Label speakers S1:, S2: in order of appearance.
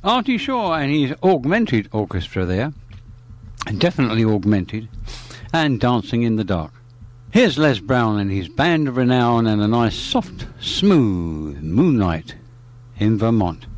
S1: Artie Shaw and his augmented orchestra there, definitely augmented, and Dancing in the Dark. Here's Les Brown and his band of renown and a nice soft, smooth Moonlight in Vermont.